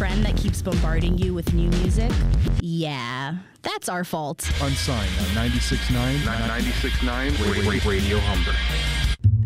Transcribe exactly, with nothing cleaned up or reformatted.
friend that keeps bombarding you with new music? Yeah, that's our fault. Unsigned on ninety-six point nine ninety-six point nine Radio Humber.